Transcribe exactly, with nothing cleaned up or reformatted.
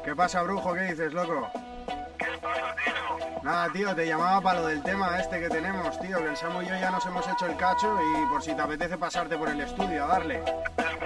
¿Qué pasa, brujo? ¿Qué dices, loco? ¿Qué pasa, tío? Nada, tío, te llamaba para lo del tema este que tenemos, tío, que el Samu y yo ya nos hemos hecho el cacho y por si te apetece pasarte por el estudio a darle. El